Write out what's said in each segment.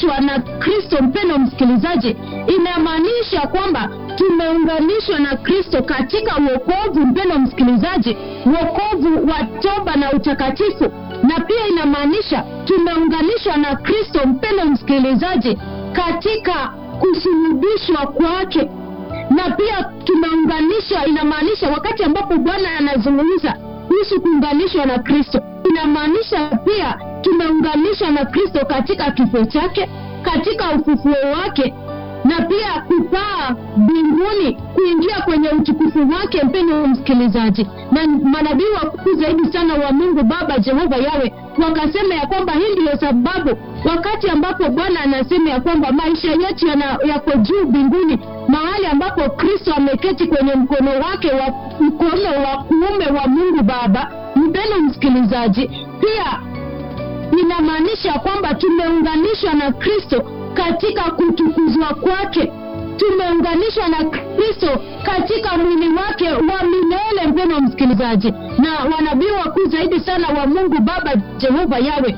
tumeunganishwa na Kristo, mpendwa msikilizaji, inamaanisha kwamba tumeunganishwa na Kristo katika wokovu, mpendwa msikilizaji, wokovu wa toba na utakatifu. Na pia inamaanisha tumeunganishwa na Kristo, mpendwa msikilizaji, katika kusulubishwa kwake. Na pia tumeunganishwa, inamaanisha wakati ambapo Bwana anazungumza kuhusu kuunganishwa na Kristo, inamaanisha pia tumeunganishwa na Kristo katika kifo chake, katika ufufuo wake, na pia kupaa mbinguni, kuingia kwenye utukufu wake, mpendwa msikilizaji. Na manabii wakuu zaidi sana wa Mungu Baba Jehova Yawe wakasema ya kwamba hii ndio sababu wakati ambapo Bwana anasema ya kwamba maisha yetu yako juu mbinguni, mahali ambapo Kristo ameketi kwenye mkono wake wa kuume wa Mungu Baba, mpendwa msikilizaji, pia inamaanisha kwamba tumeunganishwa na Kristo katika kutukuzwa kwake. Tumeunganishwa na Kristo katika mwili wake wa milele, mpendwa msikilizaji. Na wanabii wakuu zaidi sana wa Mungu Baba Jehova Yawe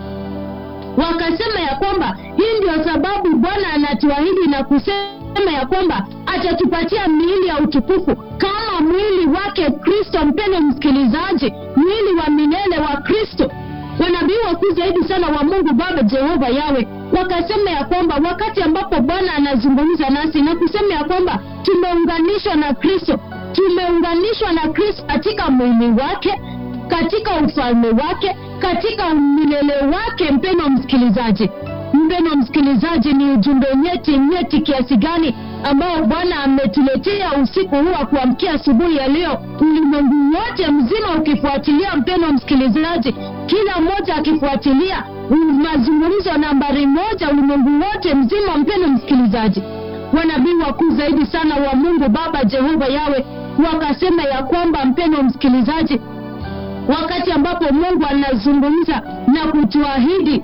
wakasema ya kwamba hii ndio sababu Bwana anatuahidi na kusema ya kwamba atatupatia miili ya utukufu kama mwili wake Kristo, mpendwa msikilizaji, mwili wa milele wa Kristo. Wanabii wakuu zaidi sana wa Mungu Baba Jehova Yawe wakasema ya kwamba wakati ambapo Bwana anazungumza nasi na kusema ya kwamba tumeunganishwa na Kristo, tumeunganishwa na Kristo katika mwili wake, katika ufalme wake, katika milele wake, mpendwa msikilizaji. Mpendwa msikilizaji, ni ujumbe nyeti kiasi gani ambao Bwana ametuletea usiku huu wa kuamkia asubuhi ya leo, ulimwengu wote mzima ukifuatilia, mpendwa msikilizaji, kila mmoja akifuatilia mazungumzo nambari moja, ulimwengu wote mzima, mpendwa msikilizaji. Wanabii wakuu zaidi sana wa Mungu Baba Jehova Yawe wakasema ya kwamba, mpendwa msikilizaji, wakati ambapo Mungu anazungumza na kutuahidi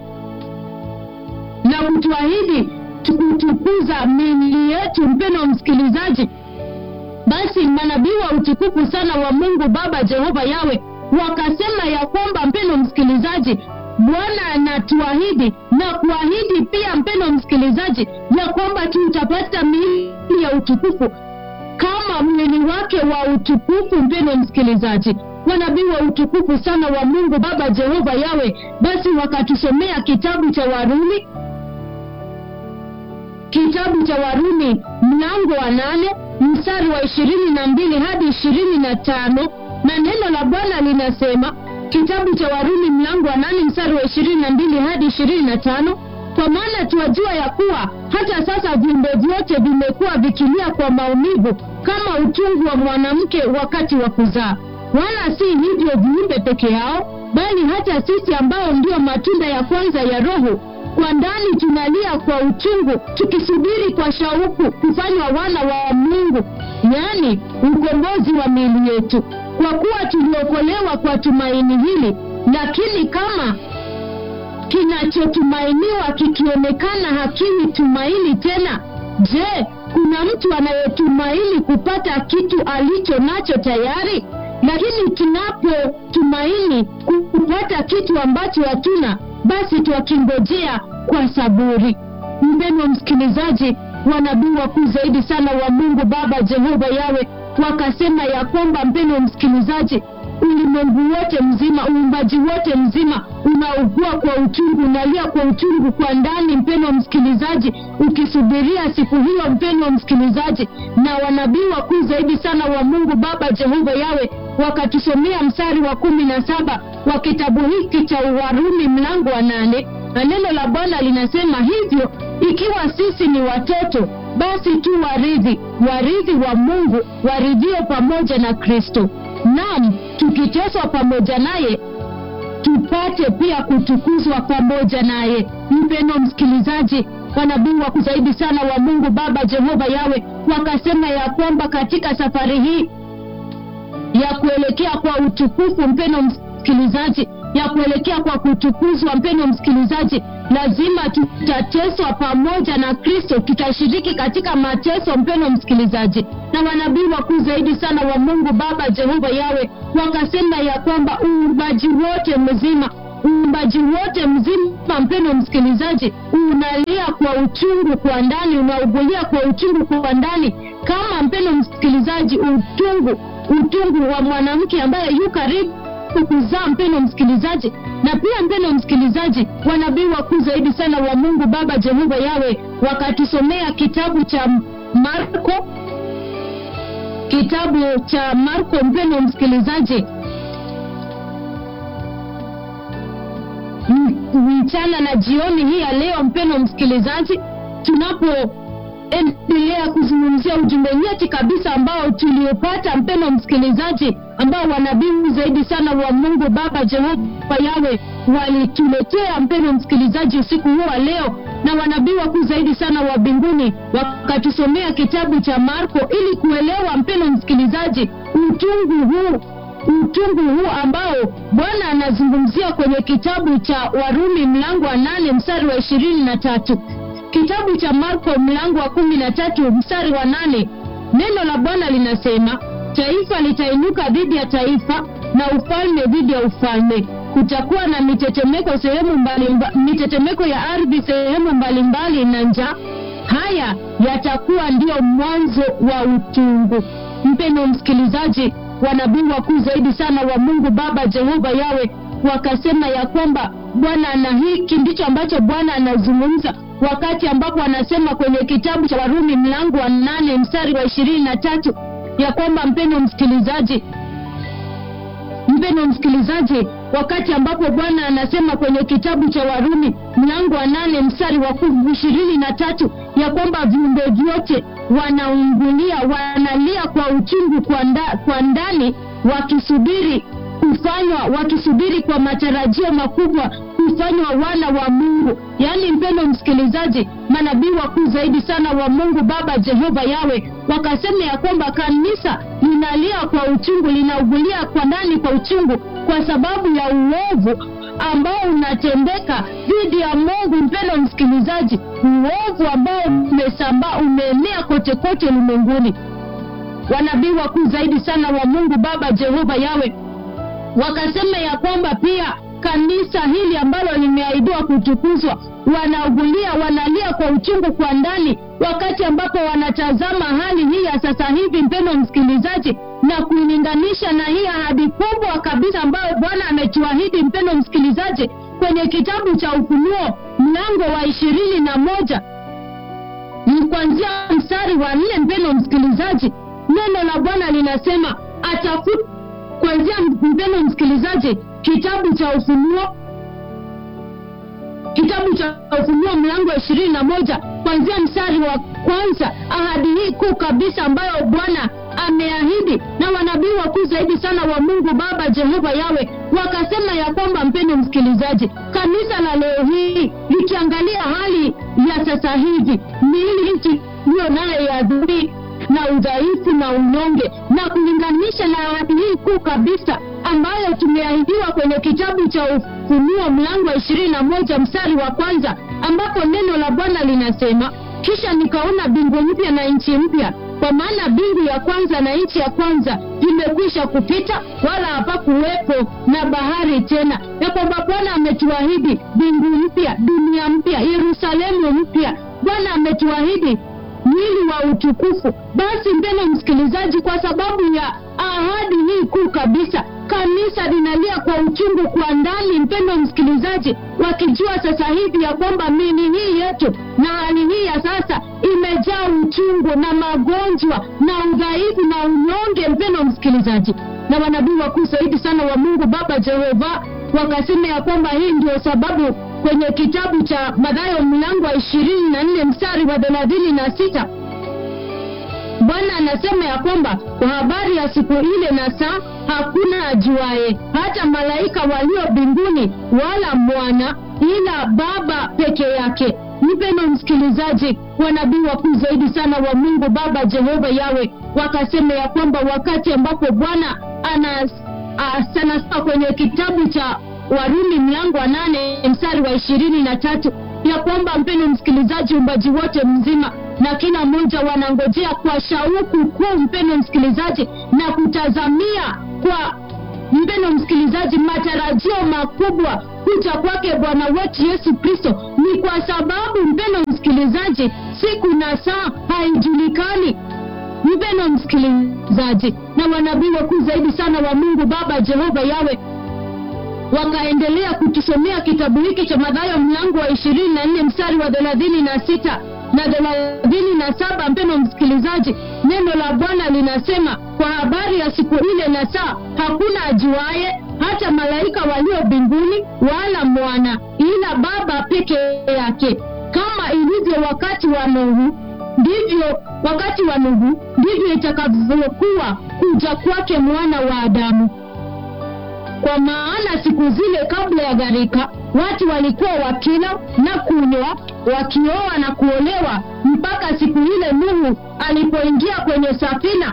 kutukuza miili yetu, mpendwa msikilizaji, basi manabii wa utukufu sana wa Mungu Baba Jehova Yawe wakasema ya kwamba, mpendwa msikilizaji, Bwana anatuahidi na kuahidi pia, mpendwa msikilizaji, ya kwamba tutapata miili ya utukufu kama mwili wake wa utukufu, mpendwa msikilizaji. Wanabii wa utukufu sana wa Mungu Baba Jehova Yawe basi wakatusomea kitabu cha Warumi mlango wa 8 mstari wa 22 hadi 25, na neno la Bwana linasema, kitabu cha Warumi mlango wa 8 mstari wa 22 hadi 25, kwa maana tuwajua ya kuwa hata sasa viumbe vyote vimekuwa vikilia kwa maumivu kama utungu wa mwanamke wakati wa kuzaa. Wala si hivyo viumbe peke yao, bali hata sisi ambao ndio matunda ya kwanza ya Roho, kwa ndani tunalia kwa uchungu, tukisubiri kwa shauku kufanywa wana wa Mungu, yaani ukombozi wa miili yetu. Kwa kuwa tuliokolewa kwa tumaini hili. Lakini kama kinachotumainiwa kikionekana hakiwi tumaini tena, je, kuna mtu anayetumaini kupata kitu alicho nacho tayari? Lakini tunapotumaini kupata kitu ambacho hatuna, basi twakingojea kwa saburi. Mpendwa msikilizaji, wanabii wakuu zaidi sana wa Mungu Baba Jehova Yawe wakasema ya kwamba, mpendwa msikilizaji, ulimwengu wote mzima, uumbaji wote mzima unaugua kwa uchungu, unalia kwa uchungu kwa ndani, mpendwa msikilizaji, ukisubiria siku hiyo, mpendwa msikilizaji. Na wanabii wakuu zaidi sana wa Mungu Baba Jehova Yawe wakatusomea mstari wa 17 wa kitabu hiki cha Warumi mlango wa 8, na neno la Bwana linasema hivyo, ikiwa sisi ni watoto, basi tu warithi wa Mungu, waridhio pamoja na Kristo. Naam, tukiteswa pamoja naye, tupate pia kutukuzwa pamoja naye. Mpendwa msikilizaji, wanabii wakuu zaidi sana wa Mungu Baba Jehova Yawe wakasema ya kwamba katika safari hii ya kuelekea kwa utukufu, mpendwa msikilizaji, ya kuelekea kwa kutukuzwa, mpendwa msikilizaji, lazima tutateswa pamoja na Kristo, tutashiriki katika mateso, mpendwa msikilizaji. Na wanabii wakuu zaidi sana wa Mungu Baba Jehova Yawe wakasema ya kwamba uumbaji wote mzima, mpendwa msikilizaji, unalia kwa uchungu kwa ndani, unaugulia kwa uchungu kwa ndani, kama mpendo msikilizaji, utungu wa mwanamke ambaye yu karibu kuzaa, mpendo msikilizaji. Na pia mpendo msikilizaji, wanabii wakuu zaidi sana wa Mungu Baba Jehova Yawe wakatusomea kitabu cha Marko, mpendo msikilizaji, mchana na jioni hii ya leo, mpendo msikilizaji, tunapoendelea kuzungumzia ujumbe nyeti kabisa ambao tuliopata, mpendo msikilizaji, ambao wanabii zaidi sana wa Mungu Baba Jehova Yawe walituletea, mpendo msikilizaji, usiku huu wa leo. Na wanabii wakuu zaidi sana wa mbinguni wakatusomea kitabu cha Marko ili kuelewa, mpendo msikilizaji, utungu huu ambao Bwana anazungumzia kwenye kitabu cha Warumi mlango wa 8 mstari wa 23. Kitabu cha Marko mlango wa 13 mstari wa 8, neno la Bwana linasema, taifa litainuka dhidi ya taifa na ufalme dhidi ya ufalme. Kutakuwa na mitetemeko ya ardhi sehemu mbalimbali na njaa. Haya yatakuwa ndio mwanzo wa utungu. Mpendo msikilizaji, wanabii wakuu zaidi sana wa Mungu Baba Jehova Yawe wakasema ya kwamba Bwana, na hiki ndicho ambacho Bwana anazungumza wakati ambapo anasema kwenye kitabu cha Warumi mlango wa 8 mstari wa 23 ya kwamba, mpendo msikilizaji, wakati ambapo Bwana anasema kwenye kitabu cha Warumi mlango wa 8 mstari wa 23 ya kwamba viumbe vyote wanaungulia, wanalia kwa uchungu kwa ndani, wakisubiri kwa matarajio makubwa kufanywa wana wa Mungu. Yaani mpendo msikilizaji, manabii wakuu zaidi sana wa Mungu Baba Jehova Yawe wakasema ya kwamba kanisa linalia kwa uchungu, linaugulia kwa ndani kwa uchungu kwa sababu ya uovu ambao unatendeka dhidi ya Mungu. Mpendo msikilizaji, uovu ambao umeenea kote kote ulimwenguni. Wanabii wakuu zaidi sana wa Mungu Baba Jehova Yawe wakasema ya kwamba pia kanisa hili ambalo limeahidiwa kutukuzwa wanalia kwa uchungu kwa ndani, wakati ambapo wanatazama hali hii ya sasa hivi, mpendo msikilizaji, na kuilinganisha na hii ahadi kubwa kabisa ambayo Bwana ametuahidi, mpendo msikilizaji, kwenye kitabu cha Ufunuo mlango wa 21 kuanzia mstari wa 4. Mpendo msikilizaji, neno la Bwana linasema kuanzia, mpendo msikilizaji, kitabu cha Ufunuo mlango wa 21 kuanzia mstari wa kwanza, ahadi hii kuu kabisa ambayo Bwana ameahidi. Na wanabii wakuu zaidi sana wa Mungu Baba Jehova Yawe wakasema ya kwamba, mpendo msikilizaji, kanisa la leo hii likiangalia hali ya sasa hivi, miili nchi hiyo nayo ya dhambi na udhaifu na unyonge, na kulinganisha na ahadi hii kuu kabisa ambayo tumeahidiwa kwenye kitabu cha Ufunuo mlango wa 21 mstari wa kwanza, ambapo neno la Bwana linasema, kisha nikaona mbingu mpya na nchi mpya, kwa maana mbingu ya kwanza na nchi ya kwanza vimekwisha kupita, wala hapakuwepo na bahari tena. Na kwamba Bwana ametuahidi mbingu mpya, dunia mpya, Yerusalemu mpya. Bwana ametuahidi mwili wa utukufu. Basi mpendo msikilizaji, kwa sababu ya ahadi hii kuu kabisa, kanisa linalia kwa uchungu kwa ndani, mpendo msikilizaji, wakijua sasa hivi ya kwamba miili hii yetu na hali hii ya sasa imejaa uchungu na magonjwa na udhaifu na unyonge, mpendo msikilizaji. Na wanabii wakuu zaidi sana wa Mungu Baba Jehova wakasema ya kwamba hii ndio sababu kwenye kitabu cha Mathayo mlango wa 24 mstari wa 36 Bwana anasema ya kwamba kwa habari ya siku ile na saa hakuna ajuaye, hata malaika walio mbinguni wala mwana, ila Baba peke yake. Mpendo msikilizaji, wanabii wakuu zaidi sana wa Mungu Baba Jehova Yawe wakasema ya kwamba wakati ambapo Bwana anasema kwenye kitabu cha Warumi mlango wa 8 mstari wa 23 ya kwamba, mpendo msikilizaji, umbaji wote mzima na kila mmoja wanangojea kwa shauku kuu, mpendo msikilizaji, na kutazamia kwa, mpendo msikilizaji, matarajio makubwa kuja kwake Bwana wetu Yesu Kristo. Ni kwa sababu, mpendo msikilizaji, siku na saa haijulikani. Mpendwa msikilizaji, na wanabii wakuu zaidi sana wa Mungu Baba Jehova Yawe wakaendelea kutusomea kitabu hiki cha Mathayo mlango wa 24 mstari wa 36 na 37. Mpendwa msikilizaji, neno la Bwana linasema, kwa habari ya siku ile na saa hakuna ajuaye, hata malaika walio mbinguni wala mwana, ila Baba peke yake. Kama ilivyo wakati wa Nuhu, ndivyo itakavyokuwa kuja kwake Mwana wa Adamu. Kwa maana siku zile kabla ya gharika, watu walikuwa wakila na kunywa, wakioa na kuolewa, mpaka siku ile Nuhu alipoingia kwenye safina.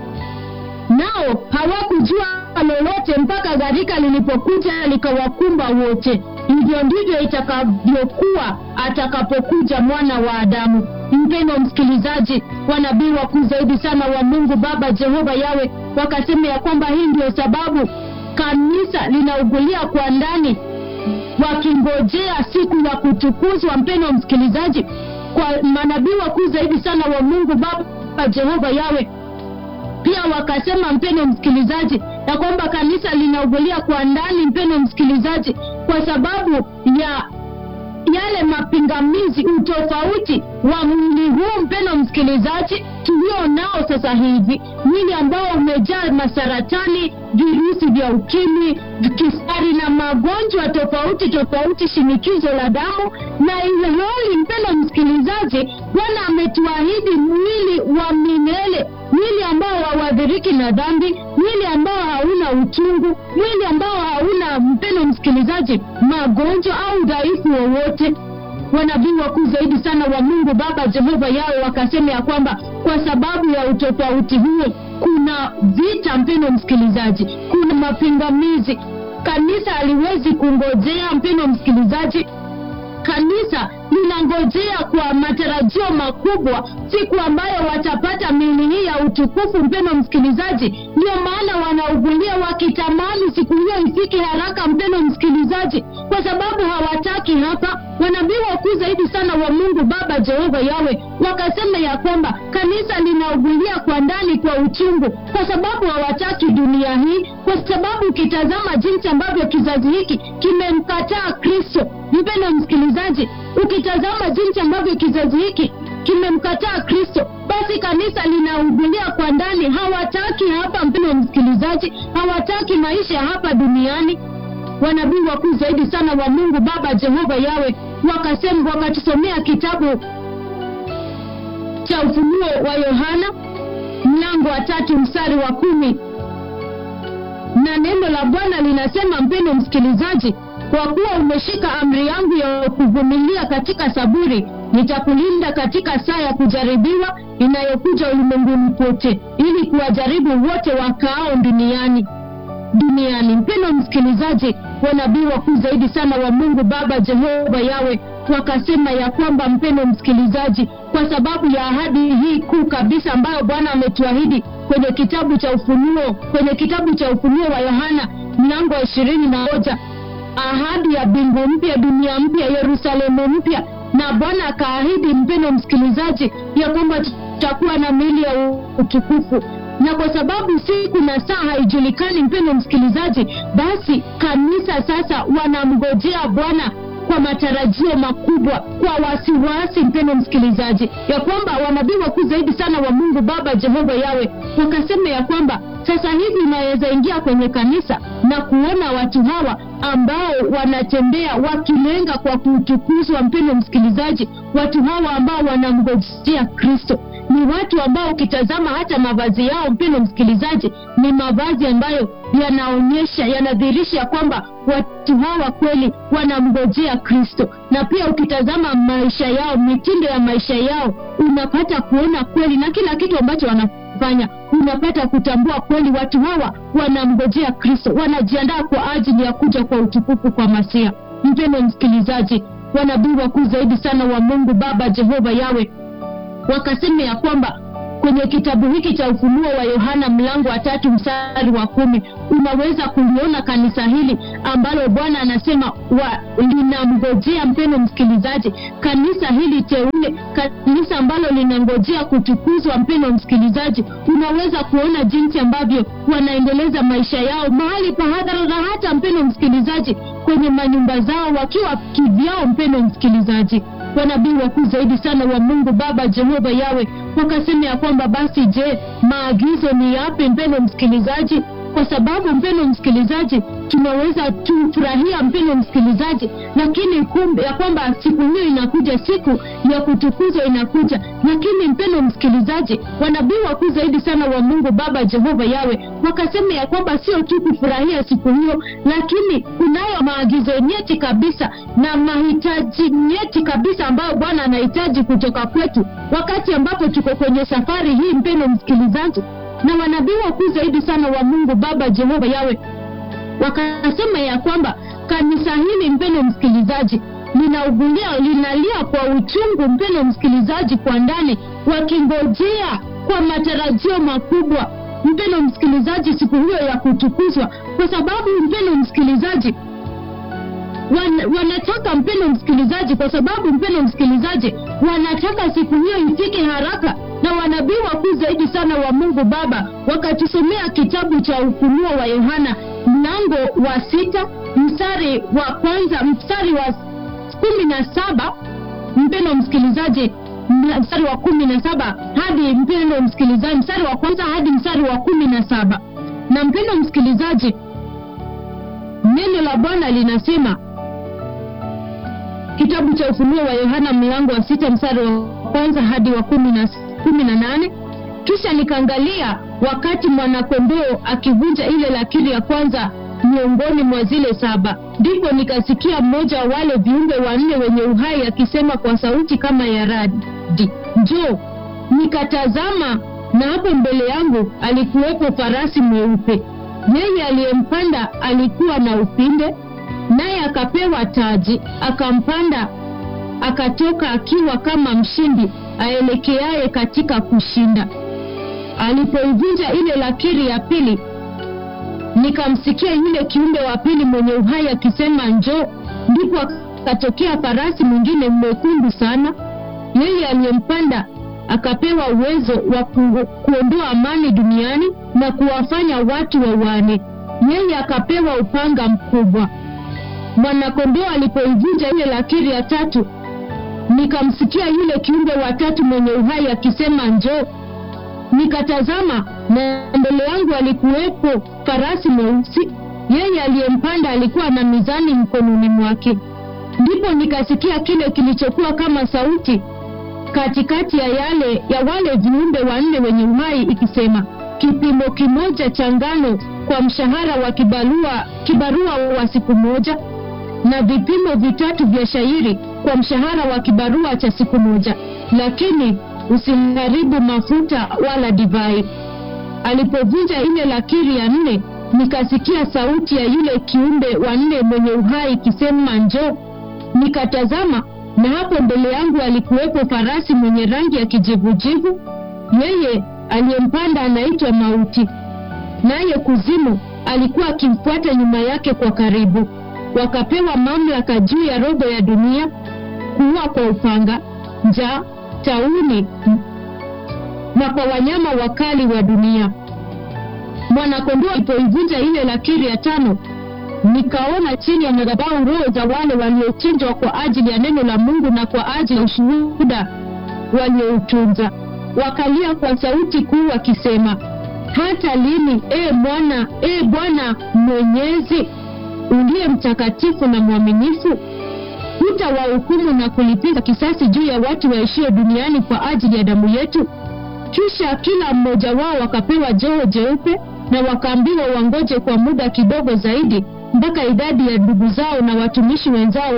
Nao hawakujua lolote mpaka gharika lilipokuja likawakumba wote. Hivyo ndivyo itakavyokuwa atakapokuja Mwana wa Adamu. Mpendwa msikilizaji, wanabii wakuu zaidi sana wa Mungu Baba Jehova Yawe wakasema ya kwamba hii ndio sababu kanisa linaugulia kwa ndani, wakingojea siku ya kutukuzwa. Mpendwa msikilizaji, kwa manabii wakuu zaidi sana wa Mungu Baba Jehova Yawe pia wakasema, mpendwa msikilizaji, ya kwamba kanisa linaugulia kwa ndani, mpendwa msikilizaji, kwa sababu ya yale mapingamizi, utofauti wa mwili huu, mpendwa msikilizaji, tulio nao sasa hivi, mwili ambao umejaa masaratani, virusi vya ukimwi, kisukari na magonjwa tofauti, shinikizo la damu. Na ile hali, mpendwa msikilizaji, Bwana ametuahidi mwili wa milele, mwili ambao hauathiriki na dhambi, mwili ambao hauna uchungu, mwili ambao hauna, mpendwa msikilizaji, magonjwa au udhaifu wowote. Wanabii wakuu zaidi sana wa Mungu Baba Jehova Yawe wakasema ya kwamba kwa sababu ya utofauti huo kuna vita, mpendwa msikilizaji, kuna mapingamizi. Kanisa haliwezi kungojea, mpendwa msikilizaji. Kanisa linangojea kwa matarajio makubwa siku ambayo watapata miili hii ya utukufu, mpendwa msikilizaji. Ndio maana wanaugulia wakitamani siku hiyo ifike haraka, mpendwa msikilizaji, kwa sababu hawataki hapa. Wanabii wakuu zaidi sana wa Mungu Baba Jehova Yawe wakasema ya kwamba kanisa linaugulia kwa ndani kwa uchungu, kwa sababu hawataki dunia hii, kwa sababu ukitazama jinsi ambavyo kizazi hiki kimemkataa Kristo, mpendwa msikilizaji, ukitazama jinsi ambavyo kizazi hiki kimemkataa Kristo, basi kanisa linaugulia kwa ndani. Hawataki hapa, mpendwa msikilizaji, hawataki maisha hapa duniani. Wanabii wakuu zaidi sana wa Mungu Baba Jehova Yawe wakasema, wakatusomea kitabu cha Ufunuo wa Yohana mlango wa 3 mstari wa 10, na neno la Bwana linasema, mpendwa msikilizaji, kwa kuwa umeshika amri yangu ya kuvumilia katika saburi, nitakulinda katika saa ya kujaribiwa inayokuja ulimwenguni pote, ili kuwajaribu wote wakaao duniani. Mpendwa msikilizaji, wanabii wakuu zaidi sana wa Mungu Baba Jehova Yawe wakasema ya kwamba, mpendwa msikilizaji, kwa sababu ya ahadi hii kuu kabisa ambayo Bwana ametuahidi kwenye kitabu cha Ufunuo wa Yohana mlango wa 21, ahadi ya mbingu mpya, dunia mpya, Yerusalemu mpya. Na Bwana akaahidi, mpendwa msikilizaji, ya kwamba tutakuwa na miili ya utukufu. Na kwa sababu siku na saa haijulikani, mpendwa msikilizaji, basi kanisa sasa wanamgojea Bwana kwa matarajio makubwa, kwa wasiwasi, mpendwa msikilizaji, ya kwamba wanabii wakuu zaidi sana wa Mungu Baba Jehova Yawe wakasema ya kwamba sasa hivi inaweza ingia kwenye kanisa na kuona watu hawa ambao wanatembea wakilenga kwa kutukuzwa. Mpendwa msikilizaji, watu hawa ambao wanamgojea Kristo ni watu ambao ukitazama hata mavazi yao, mpendwa msikilizaji, ni mavazi ambayo yanaonyesha, yanadhihirisha kwamba watu hawa kweli wanamgojea Kristo. Na pia ukitazama maisha yao, mitindo ya maisha yao, unapata kuona kweli, na kila kitu ambacho wanafanya unapata kutambua kweli watu hawa wanamgojea Kristo, wanajiandaa kwa ajili ya kuja kwa utukufu kwa Masia. Mpendwa msikilizaji, wanabii wakuu zaidi sana wa Mungu Baba Jehova Yawe wakasema ya kwamba kwenye kitabu hiki cha Ufunuo wa Yohana mlango wa 3 mstari wa 10, unaweza kuliona kanisa hili ambalo Bwana anasema linamngojea, mpendwa msikilizaji, kanisa hili teule, kanisa ambalo linangojea kutukuzwa. Mpendwa msikilizaji, unaweza kuona jinsi ambavyo wanaendeleza maisha yao mahali pa hadhara, na hata mpendwa msikilizaji, kwenye manyumba zao wakiwa kivyao. Mpendwa msikilizaji, wanabii wakuu zaidi sana wa Mungu Baba Jehova Yawe wakasema ya kwamba basi je, maagizo ni yapi mpendwa msikilizaji? Kwa sababu mpendwa msikilizaji, tunaweza tufurahia mpendwa msikilizaji, lakini kumbe ya kwamba siku hiyo inakuja, siku ya kutukuzwa inakuja. Lakini mpendwa msikilizaji, wanabii wakuu zaidi sana wa Mungu Baba Jehova Yawe wakasema ya kwamba sio tu kufurahia siku hiyo, lakini kunayo maagizo nyeti kabisa na mahitaji nyeti kabisa ambayo Bwana anahitaji kutoka kwetu wakati ambapo tuko kwenye safari hii mpendwa msikilizaji. Na wanabii wakuu zaidi sana wa Mungu Baba Jehova Yawe wakasema ya kwamba kanisa hili mpendwa msikilizaji linalia kwa uchungu mpendwa msikilizaji, kwa ndani, wakingojea kwa matarajio makubwa mpendwa msikilizaji siku hiyo ya kutukuzwa. Kwa sababu mpendwa msikilizaji, wanataka mpendwa msikilizaji, kwa sababu mpendwa msikilizaji, wanataka siku hiyo ifike haraka. Na wanabii wakuu zaidi sana wa Mungu Baba wakatusomea kitabu cha Ufunuo wa Yohana mlango wa 6 mstari wa kwanza, mstari wa 17 mpendwa msikilizaji, mstari wa 17 hadi mpendwa msikilizaji, mstari wa kwanza hadi mstari wa 17. Na mpendwa msikilizaji, neno la Bwana linasema, kitabu cha Ufunuo wa Yohana mlango wa 6 mstari wa kwanza hadi wa 18, kisha nikaangalia wakati mwana-kondoo akivunja ile lakiri ya kwanza miongoni mwa zile 7, ndipo nikasikia mmoja wa wale viumbe 4 wenye uhai akisema kwa sauti kama ya radi, njoo. Nikatazama, na hapo mbele yangu alikuwepo farasi mweupe. Yeye aliyempanda alikuwa na upinde, naye akapewa taji, akampanda akatoka akiwa kama mshindi aelekeaye katika kushinda. Alipoivunja ile lakiri ya pili, nikamsikia yule kiumbe wa pili mwenye uhai akisema, njoo. Ndipo akatokea farasi mwingine mwekundu sana. Yeye aliyempanda akapewa uwezo wa kuondoa amani duniani na kuwafanya watu wauane. Yeye akapewa upanga mkubwa. Mwana-kondoo alipoivunja ile lakiri ya tatu, nikamsikia yule kiumbe wa tatu mwenye uhai akisema, njoo. Nikatazama, na mbele yangu alikuwepo farasi mweusi. Yeye aliyempanda alikuwa na mizani mkononi mwake. Ndipo nikasikia kile kilichokuwa kama sauti katikati ya wale viumbe 4 wenye uhai ikisema, kipimo kimoja cha ngano kwa mshahara wa kibarua wa siku moja, na vipimo 3 vya shairi kwa mshahara wa kibarua cha siku moja, lakini usiharibu mafuta wala divai. Alipovunja ile lakiri ya 4, nikasikia sauti ya yule kiumbe wa 4 mwenye uhai ikisema, njoo. Nikatazama, na hapo mbele yangu alikuwepo farasi mwenye rangi ya kijivujivu. Yeye aliyempanda anaitwa Mauti, naye Kuzimu alikuwa akimfuata nyuma yake kwa karibu. Wakapewa mamlaka juu ya robo ya dunia, kuua kwa upanga, njaa, tauni na kwa wanyama wakali wa dunia. Mwana-kondoo alipoivunja ile lakiri ya 5, nikaona chini ya madhabahu roho za wale waliochinjwa kwa ajili ya neno la Mungu na kwa ajili ya ushuhuda walioutunza. Wakalia kwa sauti kuu wakisema, hata lini, Bwana Mwenyezi, uliye mtakatifu na mwaminifu, hutawahukumu na kulipiza kisasi juu ya watu waishio duniani kwa ajili ya damu yetu? Kisha kila mmoja wao wakapewa joho jeupe, na wakaambiwa wangoje kwa muda kidogo zaidi, mpaka idadi ya ndugu zao na watumishi wenzao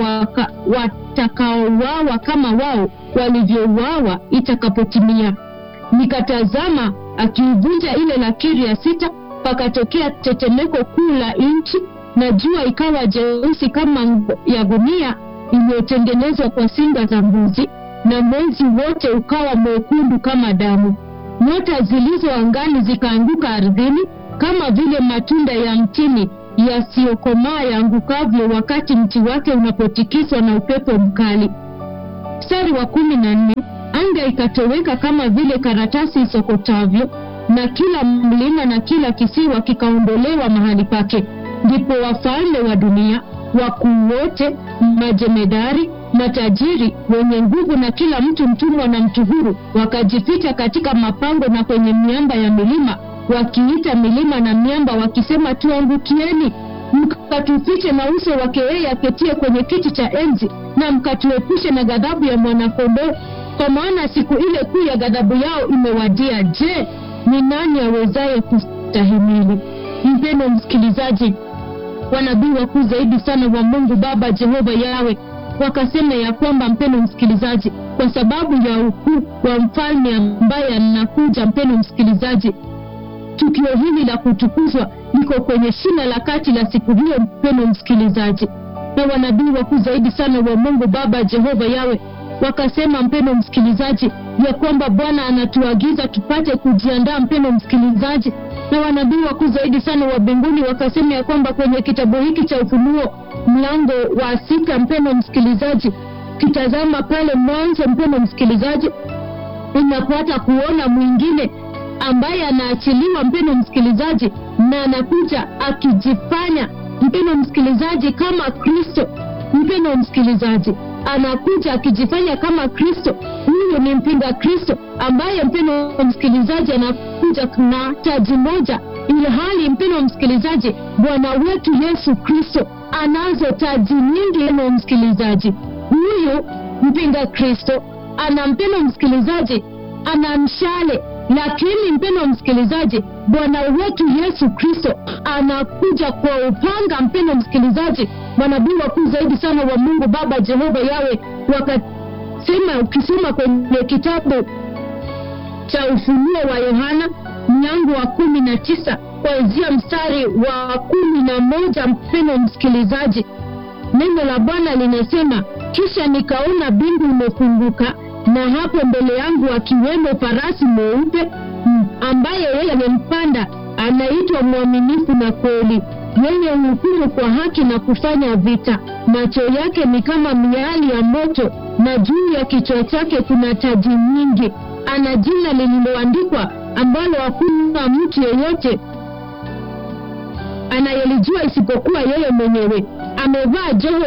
watakaouawa kama wao walivyouawa itakapotimia. Nikatazama, akiivunja ile lakiri ya 6, pakatokea tetemeko kuu la nchi, na jua ikawa jeusi kama ya gunia iliyotengenezwa kwa singa za mbuzi, na mwezi wote ukawa mwekundu kama damu. nyota zilizo angani zikaanguka ardhini, kama vile matunda ya mtini yasiyokomaa yaangukavyo wakati mti wake unapotikiswa na upepo mkali. Mstari wa 14, anga ikatoweka kama vile karatasi isokotavyo, na kila mlima na kila kisiwa kikaondolewa mahali pake. Ndipo wafalme wa dunia, wakuu wote, majemedari, matajiri, wenye nguvu na kila mtu, mtumwa na mtu huru, wakajificha katika mapango na kwenye miamba ya milima, wakiita milima na miamba wakisema, tuangukieni, mkatufiche na uso wake yeye aketie kwenye kiti cha enzi, na mkatuepushe na ghadhabu ya mwanakondoo, kwa maana siku ile kuu ya ghadhabu yao imewadia. Je, ni nani awezaye kustahimili? Mpendwa msikilizaji, wanabii wakuu zaidi sana wa Mungu Baba Jehova Yawe wakasema ya kwamba, mpendwa msikilizaji, kwa sababu ya ukuu wa mfalme ambaye anakuja, mpendwa msikilizaji, tukio hili la kutukuzwa liko kwenye shina la kati la siku hiyo, mpendwa msikilizaji. Na wanabii wakuu zaidi sana wa Mungu Baba Jehova Yawe wakasema, mpendwa msikilizaji, ya kwamba Bwana anatuagiza tupate kujiandaa, mpendwa msikilizaji. Na wanabii wakuu zaidi sana wa mbinguni wakasema ya kwamba kwenye kitabu hiki cha Ufunuo mlango wa 6, mpendwa msikilizaji, kitazama pale mwanzo, mpendwa msikilizaji, unapata kuona mwingine ambaye anaachiliwa, mpendwa msikilizaji, na anakuja akijifanya, mpendwa msikilizaji, kama Kristo. Mpendwa msikilizaji, anakuja akijifanya kama Kristo. Huyo ni mpinga Kristo ambaye, mpendwa msikilizaji, anakuja na taji moja, ili hali, mpendwa msikilizaji, Bwana wetu Yesu Kristo anazo taji nyingi. Mpendwa msikilizaji, huyo mpinga Kristo ana, mpendwa msikilizaji, ana mshale, lakini mpendwa msikilizaji, Bwana wetu Yesu Kristo anakuja kwa upanga. Mpendwa msikilizaji, manabii wakuu zaidi sana wa Mungu Baba Jehova Yawe wakasema, ukisoma kwenye kitabu cha Ufunuo wa Yohana mlango wa 19 kuanzia mstari wa 11, mpendwa msikilizaji, neno la Bwana linasema, kisha nikaona mbingu imefunguka, na hapo mbele yangu akiwemo farasi mweupe, ambaye yeye amempanda anaitwa Mwaminifu na Kweli, yeye hukumu kwa haki na kufanya vita. Macho yake ni kama miali ya moto, na juu ya kichwa chake kuna taji nyingi. Ana jina lililoandikwa ambalo hakuna mtu yeyote anayelijua isipokuwa yeye mwenyewe. Amevaa joho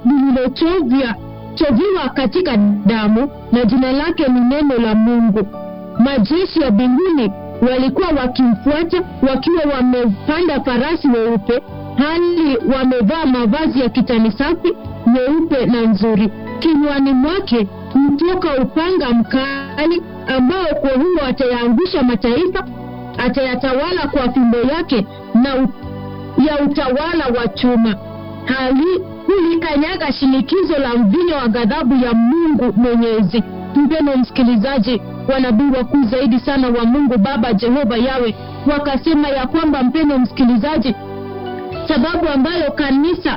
lililochoviwa katika damu, na jina lake ni Neno la Mungu. Majeshi ya mbinguni walikuwa wakimfuata wakiwa wamepanda farasi weupe, hali wamevaa mavazi ya kitani safi nyeupe na nzuri. Kinywani mwake mtoka upanga mkali, ambao kwa huo atayaangusha mataifa, atayatawala kwa fimbo yake na ya utawala wa chuma. Hali hulikanyaga shinikizo la mvinyo wa ghadhabu ya Mungu Mwenyezi. Mpendwa msikilizaji, wanabii wakuu zaidi sana wa Mungu Baba Jehova Yawe wakasema ya kwamba, mpendwa msikilizaji, sababu ambayo kanisa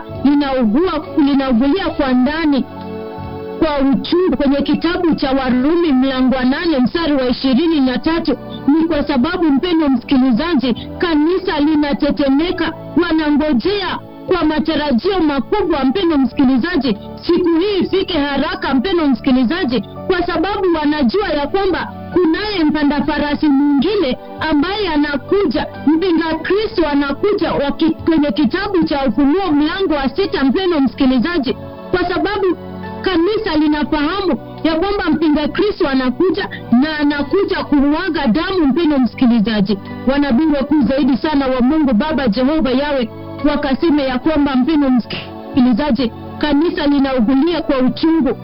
linaugulia kwa ndani kwa uchungu kwenye kitabu cha Warumi mlango wa 8 mstari wa 23 ni kwa sababu, mpendwa msikilizaji, kanisa linatetemeka, wanangojea kwa matarajio makubwa, mpendwa msikilizaji, siku hii ifike haraka, mpendwa msikilizaji, kwa sababu wanajua ya kwamba kunaye mpanda farasi mwingine ambaye anakuja, mpinga Kristo anakuja, kwenye kitabu cha Ufunuo mlango wa 6, mpendwa msikilizaji, kwa sababu kanisa linafahamu ya kwamba mpinga Kristo anakuja na anakuja kumwaga damu. Mpendwa msikilizaji, wanabii wakuu zaidi sana wa Mungu Baba Jehova Yawe wakasema ya kwamba, mpendwa msikilizaji, kanisa linaugulia kwa uchungu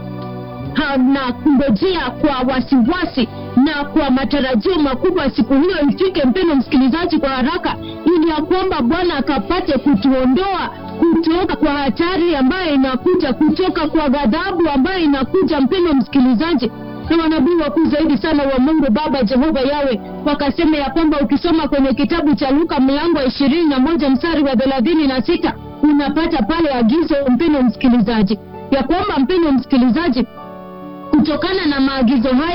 na kungojea kwa wasiwasi na kwa matarajio makubwa siku hiyo ifike, mpendwa msikilizaji, kwa haraka, ili ya kwamba Bwana akapate kutuondoa kutoka kwa hatari ambayo inakuja, kutoka kwa ghadhabu ambayo inakuja, mpendwa msikilizaji. Na wanabii wakuu zaidi sana wa Mungu Baba Jehova Yawe wakasema ya kwamba, ukisoma kwenye kitabu cha Luka mlango wa 21 mstari wa 36 unapata pale agizo, mpendwa msikilizaji, ya kwamba, mpendwa msikilizaji, kutokana na maagizo haya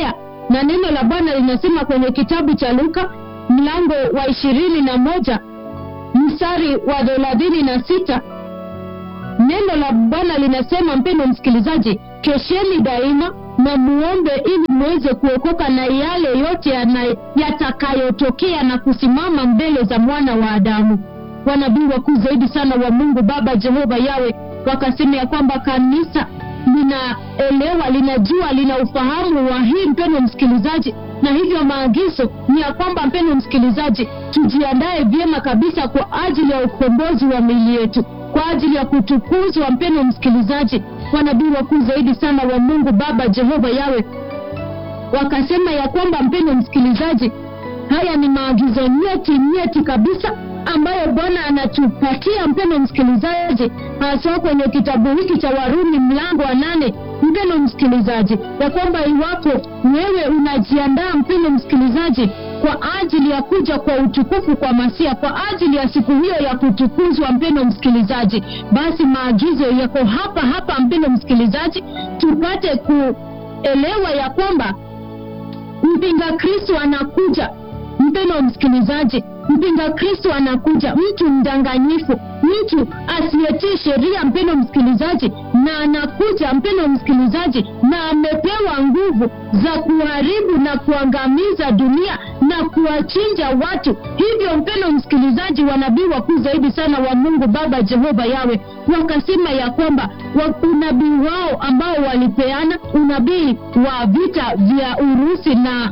Na neno la Bwana linasema kwenye kitabu cha Luka mlango wa 21 mstari wa 36, neno la Bwana linasema, mpendwa msikilizaji, kesheni daima na muombe ili muweze kuokoka na yale yote yatakayotokea na kusimama mbele za mwana wa Adamu. Wanabii wakuu zaidi sana wa Mungu Baba Jehova Yawe wakasema ya kwamba kanisa linaelewa, linajua, lina ufahamu wa hii, mpendwa msikilizaji, na hivyo maagizo ni ya kwamba, mpendwa msikilizaji, tujiandae vyema kabisa kwa ajili ya ukombozi wa miili yetu, kwa ajili ya kutukuzwa. Mpendwa msikilizaji, wanabii wakuu zaidi sana wa Mungu Baba Jehova Yawe wakasema ya kwamba, mpendwa msikilizaji, haya ni maagizo nyeti kabisa ambayo Bwana anatupatia, mpendwa msikilizaji, hasa kwenye kitabu hiki cha Warumi mlango wa 8, mpendwa msikilizaji, ya kwamba iwapo wewe unajiandaa, mpendwa msikilizaji, kwa ajili ya kuja kwa utukufu kwa Masia, kwa ajili ya siku hiyo ya kutukuzwa, mpendwa msikilizaji, basi maagizo yako hapa, mpendwa msikilizaji, tupate kuelewa ya kwamba mpinga Kristo anakuja. Mpendwa msikilizaji, mpinga Kristo anakuja, mtu mdanganyifu, mtu asiyetii sheria, mpendwa msikilizaji, na anakuja, mpendwa msikilizaji, na amepewa nguvu za kuharibu na kuangamiza dunia na kuwachinja watu. Hivyo mpendwa msikilizaji, wanabii wakuu zaidi sana wa Mungu Baba Jehova Yawe wakasema ya kwamba unabii wao ambao walipeana, unabii wa vita vya Urusi na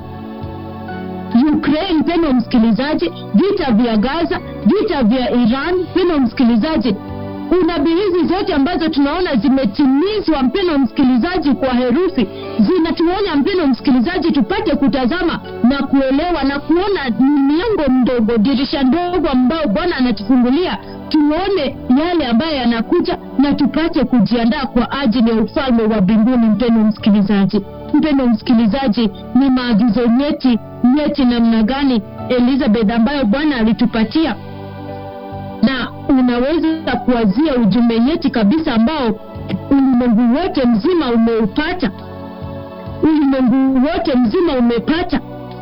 Ukraine, mpendwa msikilizaji, vita vya Gaza, vita vya Iran, mpendwa msikilizaji, unabii hizi zote ambazo tunaona zimetimizwa, mpendwa msikilizaji, kwa herufi, zinatuonya, mpendwa msikilizaji, tupate kutazama na kuelewa na kuona mlango mdogo, dirisha ndogo ambao Bwana anatufungulia, tuone yale ambayo yanakuja na tupate kujiandaa kwa ajili ya ufalme wa mbinguni. Mpendwa msikilizaji, mpendwa msikilizaji, ni maagizo nyeti namna gani, Elizabeth, ambayo Bwana alitupatia, na unaweza kuwazia ujumbe nyeti kabisa ambao ulimwengu wote mzima umeupata. Ulimwengu wote mzima umepata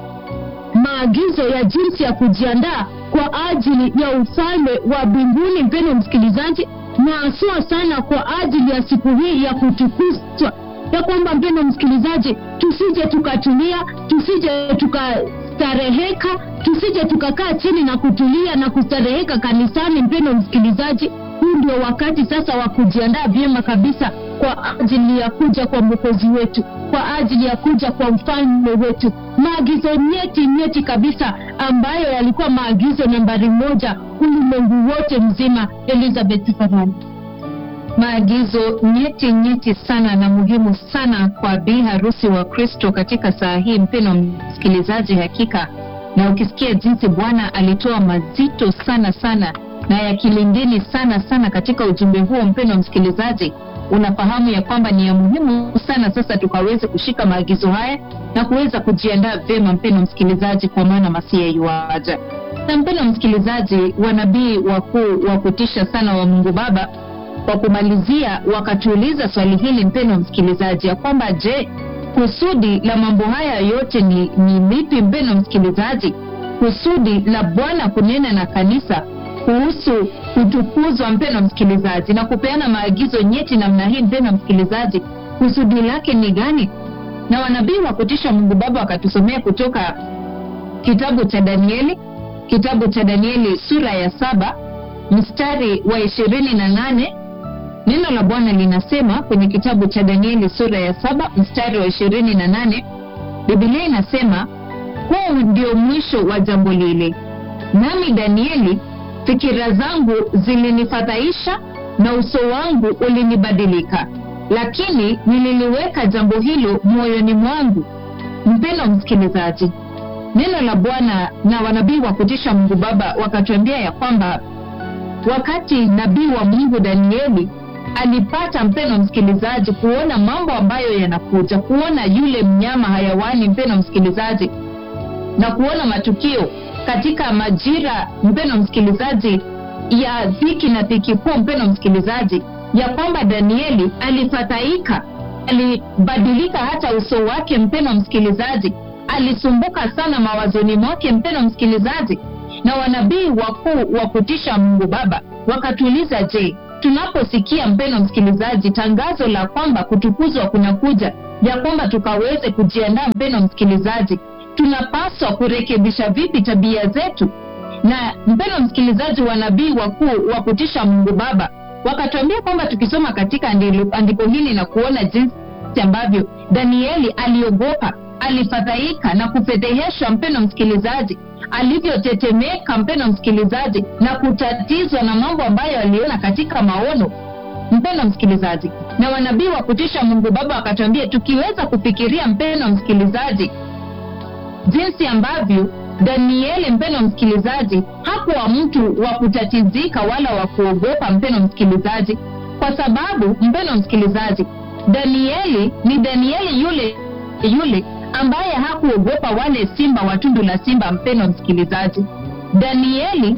maagizo ya jinsi ya kujiandaa kwa ajili ya ufalme wa mbinguni, mpendwa msikilizaji, na haswa sana kwa ajili ya siku hii ya kutukuzwa, ya kwamba, mpendwa msikilizaji, tusije tukatulia, tusije tukastareheka, tusije tukakaa chini na kutulia na kustareheka kanisani. Mpendwa msikilizaji, huu ndio wakati sasa wa kujiandaa vyema kabisa kwa ajili ya kuja kwa Mwokozi wetu, kwa ajili ya kuja kwa ufalme wetu. Maagizo nyeti kabisa ambayo yalikuwa maagizo nambari 1 ulimwengu wote mzima. Elizabeth Farhan. Maagizo nyeti sana na muhimu sana kwa bi harusi wa Kristo katika saa hii, mpendwa msikilizaji, hakika. Na ukisikia jinsi Bwana alitoa mazito sana na ya kilindini sana katika ujumbe huo, mpendwa msikilizaji, unafahamu ya kwamba ni ya muhimu sana sasa tukaweze kushika maagizo haya na kuweza kujiandaa vyema, mpendwa msikilizaji, kwa maana Masia yuaja. Na mpendwa msikilizaji, wanabii wakuu wa kutisha sana wa Mungu Baba kwa kumalizia wakatuuliza swali hili, mpendwa msikilizaji, ya kwamba je, kusudi la mambo haya yote ni lipi, mpendwa msikilizaji? Kusudi la Bwana kunena na kanisa kuhusu kutukuzwa, mpendwa msikilizaji, na kupeana maagizo nyeti namna hii, mpendwa msikilizaji, kusudi lake ni gani? Na wanabii wa kutisha Mungu Baba wakatusomea kutoka kitabu cha Danieli sura ya 7 mstari wa 28. Neno la Bwana linasema kwenye kitabu cha Danieli sura ya 7 mstari wa 28, Biblia inasema, huu ndio mwisho wa jambo lile. Nami Danieli, fikira zangu zilinifadhaisha na uso wangu ulinibadilika, lakini nililiweka jambo hilo moyoni mwangu. Mpendwa msikilizaji, neno la Bwana na wanabii wa kutisha Mungu Baba wakatuambia ya kwamba wakati nabii wa Mungu Danieli alipata, mpendwa msikilizaji, kuona mambo ambayo yanakuja, kuona yule mnyama hayawani, mpendwa msikilizaji, na kuona matukio katika majira, mpendwa msikilizaji, ya dhiki na dhiki kuu, mpendwa msikilizaji, ya kwamba Danieli alifadhaika alibadilika hata uso wake, mpendwa msikilizaji. Alisumbuka sana mawazoni mwake, mpendwa msikilizaji. Na wanabii wakuu wa kutisha Mungu Baba wakatuuliza, je, tunaposikia, mpendwa msikilizaji, tangazo la kwamba kutukuzwa kunakuja, ya kwamba tukaweze kujiandaa, mpendwa msikilizaji, tunapaswa kurekebisha vipi tabia zetu? Na mpendwa msikilizaji, wanabii wakuu wa kutisha Mungu Baba wakatuambia kwamba tukisoma katika andiko hili na kuona jinsi ambavyo Danieli aliogopa, alifadhaika na kufedheheshwa, mpendwa msikilizaji, alivyotetemeka, mpendwa msikilizaji, na kutatizwa na mambo ambayo aliona katika maono, mpendwa msikilizaji. Na wanabii wa kutisha Mungu Baba wakatuambia tukiweza kufikiria, mpendwa msikilizaji, jinsi ambavyo Danieli, mpendwa msikilizaji, hakuwa mtu wa kutatizika wala wa kuogopa, mpendwa msikilizaji, kwa sababu, mpendwa msikilizaji, Danieli ni Danieli yule ambaye hakuogopa wale simba wa tundu la simba, mpendwa msikilizaji. Danieli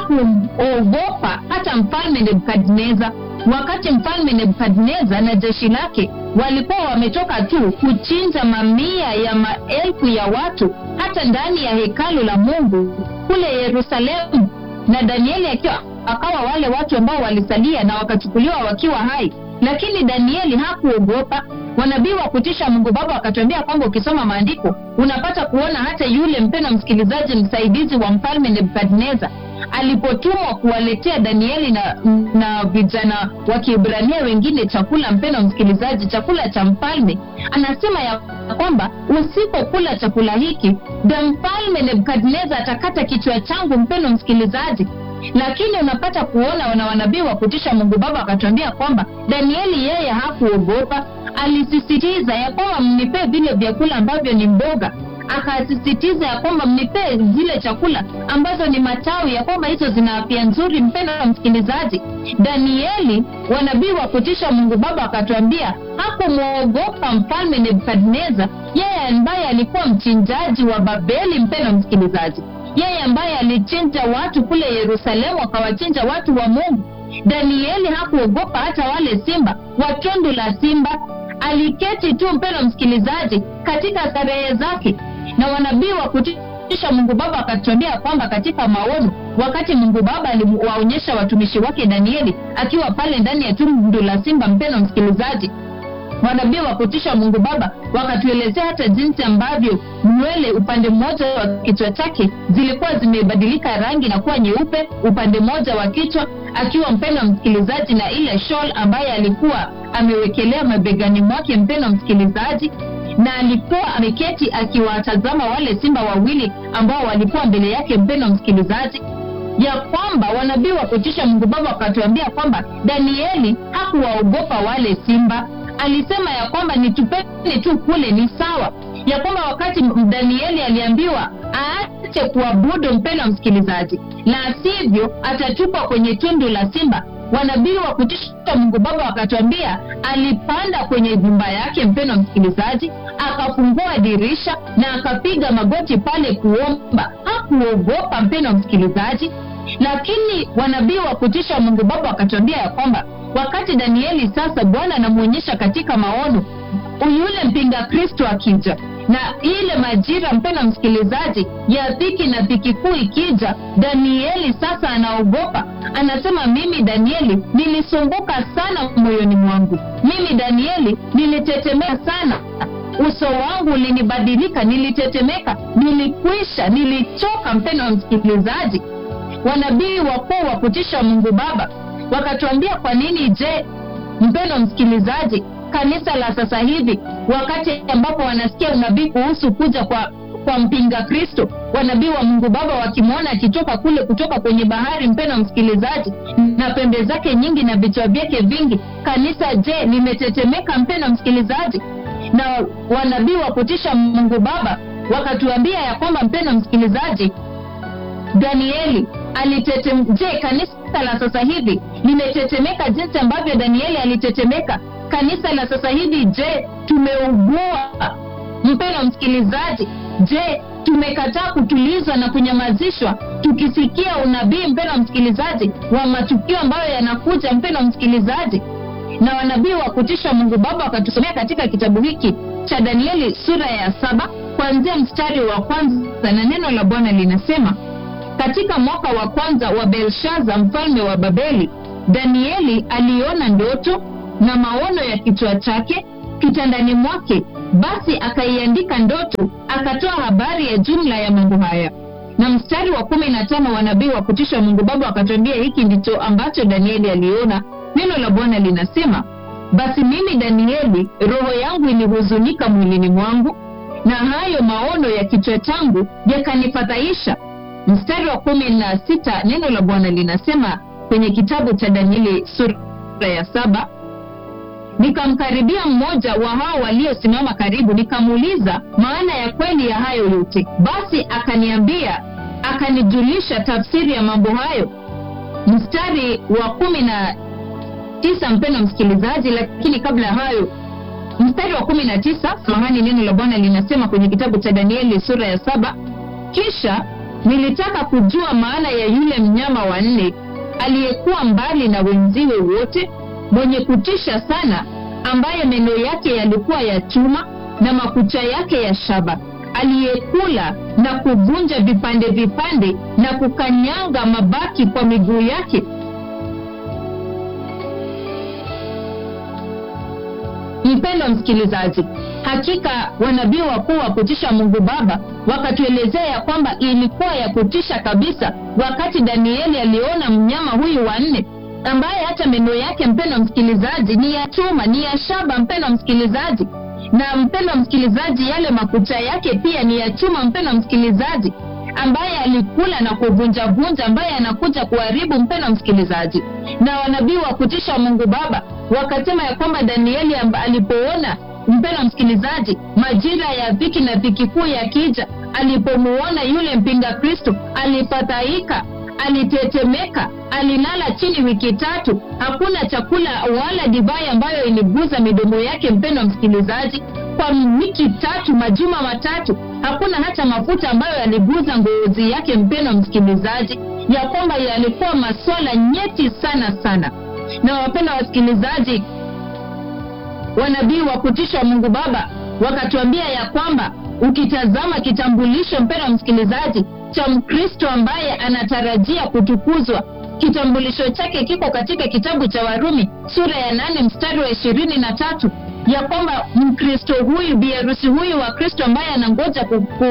hakuogopa hata mfalme Nebukadneza. Wakati mfalme Nebukadneza na jeshi lake walikuwa wametoka tu kuchinja mamia ya maelfu ya watu hata ndani ya hekalu la Mungu kule Yerusalemu, na Danieli akawa wale watu ambao walisalia na wakachukuliwa wakiwa hai, lakini Danieli hakuogopa. Wanabii wa kutisha Mungu Baba wakatuambia kwamba ukisoma maandiko unapata kuona hata yule, mpendwa msikilizaji, msaidizi wa mfalme Nebukadneza alipotumwa kuwaletea Danieli na vijana wa Kiebrania wengine chakula, mpendwa msikilizaji, chakula cha mfalme, anasema ya kwamba usipokula chakula hiki mfalme Nebukadneza atakata kichwa changu, mpendwa msikilizaji. Lakini unapata kuona wanabii wa kutisha Mungu Baba wakatuambia kwamba Danieli yeye hakuogopa. Alisisitiza ya kwamba mnipe vile vyakula ambavyo ni mboga, akasisitiza ya kwamba mnipe zile chakula ambazo ni matawi, ya kwamba hizo zina afya nzuri, mpendwa msikilizaji. Danieli, wanabii wa kutisha Mungu Baba akatuambia, hakumwogopa mfalme Nebukadneza, yeye ambaye alikuwa mchinjaji wa Babeli, mpendwa msikilizaji, yeye ambaye alichinja watu kule Yerusalemu, akawachinja watu wa Mungu. Danieli hakuogopa hata wale simba wa tundu la simba. Aliketi tu, mpendwa msikilizaji, katika starehe zake. Na wanabii wa kutisha Mungu Baba akatuambia kwamba katika maono, wakati Mungu Baba aliwaonyesha watumishi wake Danieli akiwa pale ndani ya tundu la simba, mpendwa msikilizaji, wanabii wa kutisha Mungu Baba wakatuelezea hata jinsi ambavyo nywele upande mmoja wa kichwa chake zilikuwa zimebadilika rangi na kuwa nyeupe upande mmoja wa kichwa, akiwa, mpendwa msikilizaji, na ile shawl ambaye alikuwa amewekelea mabegani mwake, mpendwa msikilizaji, na alikuwa ameketi akiwatazama wale simba wawili ambao walikuwa mbele yake, mpendwa msikilizaji. Ya kwamba wanabii wa kutisha Mungu Baba wakatuambia kwamba Danieli hakuwaogopa wale simba. Alisema ya kwamba nitupeni tu kule ni sawa. Ya kwamba wakati Danieli aliambiwa aache kuabudu, mpendwa msikilizaji, la sivyo atatupwa kwenye tundu la simba, wanabii wa kutisha Mungu Baba wakatuambia alipanda kwenye nyumba yake, mpendwa msikilizaji, akafungua dirisha na akapiga magoti pale kuomba. Hakuogopa, mpendwa msikilizaji. Lakini wanabii wa kutisha Mungu Baba wakatuambia ya kwamba wakati Danieli sasa Bwana anamuonyesha katika maono yule mpinga Kristo akija, na ile majira, mpendwa msikilizaji, ya dhiki na dhiki kuu ikija, Danieli sasa anaogopa. Anasema, mimi Danieli nilisumbuka sana moyoni mwangu, mimi Danieli nilitetemeka sana, uso wangu ulinibadilika, nilitetemeka, nilikwisha, nilichoka, mpendwa msikilizaji. Wanabii wakuu wa kutisha Mungu Baba wakatuambia kwa nini. Je, mpendwa msikilizaji, kanisa la sasa hivi, wakati ambapo wanasikia unabii kuhusu kuja kwa mpinga Kristo, wanabii wa Mungu Baba wakimwona akitoka kule kutoka kwenye bahari, mpendwa msikilizaji, na pembe zake nyingi na vichwa vyake vingi, kanisa je limetetemeka, mpendwa msikilizaji? Na wanabii wa kutisha Mungu Baba wakatuambia ya kwamba, mpendwa msikilizaji, Danieli je, kanisa la sasa hivi limetetemeka jinsi ambavyo Danieli alitetemeka? Kanisa la sasa hivi je, tumeugua, mpendwa msikilizaji? Je, tumekataa kutulizwa na kunyamazishwa tukisikia unabii, mpendwa msikilizaji, wa matukio ambayo yanakuja, mpendwa msikilizaji? Na wanabii wa kutisha Mungu Baba wakatusomea katika kitabu hiki cha Danieli sura ya 7 kuanzia mstari wa kwanza, na neno la Bwana linasema: katika mwaka wa kwanza wa Belshaza mfalme wa Babeli, Danieli aliona ndoto na maono ya kichwa chake kitandani mwake. Basi akaiandika ndoto, akatoa habari ya jumla ya mambo haya. Na mstari wa 15 wanabii wa kutisha Mungu Baba wakatuambia hiki ndicho ambacho Danieli aliona. Neno la Bwana linasema: basi mimi Danieli, roho yangu ilihuzunika mwilini mwangu, na hayo maono ya kichwa changu yakanifadhaisha. Mstari wa 16 neno la Bwana linasema kwenye kitabu cha Danieli sura ya 7: nikamkaribia mmoja wa hao waliosimama karibu, nikamuuliza maana ya kweli ya hayo yote. Basi akaniambia, akanijulisha tafsiri ya mambo hayo. Mstari wa 19 mpendwa msikilizaji, lakini kabla hayo, mstari wa 19 samahani, neno la Bwana linasema kwenye kitabu cha Danieli sura ya 7: kisha nilitaka kujua maana ya yule mnyama wa 4 aliyekuwa mbali na wenziwe wote, mwenye kutisha sana, ambaye meno yake yalikuwa ya chuma na makucha yake ya shaba, aliyekula na kuvunja vipande vipande na kukanyanga mabaki kwa miguu yake. Mpendwa msikilizaji, hakika wanabii wakuu wa kutisha Mungu Baba wakatuelezea ya kwamba ilikuwa ya kutisha kabisa wakati Danieli aliona mnyama huyu wa 4 ambaye hata meno yake, mpendwa msikilizaji, ni ya chuma, ni ya shaba, mpendwa msikilizaji. Na mpendwa msikilizaji, yale makucha yake pia ni ya chuma, mpendwa msikilizaji, ambaye alikula na kuvunja vunja, ambaye anakuja kuharibu, mpendwa msikilizaji. Na wanabii wa kutisha Mungu Baba wakasema ya kwamba Danieli alipoona, mpendwa msikilizaji, majira ya dhiki na dhiki kuu yakija, alipomuona yule mpinga Kristo, alifadhaika, alitetemeka, alilala chini wiki 3. Hakuna chakula wala divai ambayo iliguza midomo yake, mpendwa msikilizaji, kwa wiki 3, majuma 3. Hakuna hata mafuta ambayo yaliguza ngozi yake, mpendwa msikilizaji, ya kwamba yalikuwa masuala nyeti sana sana. Na wapendwa wasikilizaji, wanabii wa kutisha Mungu Baba wakatuambia ya kwamba ukitazama kitambulisho, mpendwa msikilizaji, cha Mkristo ambaye anatarajia kutukuzwa, kitambulisho chake kiko katika kitabu cha Warumi sura ya 8 mstari wa 23, ya kwamba Mkristo huyu, biharusi huyu wa Kristo ambaye anangoja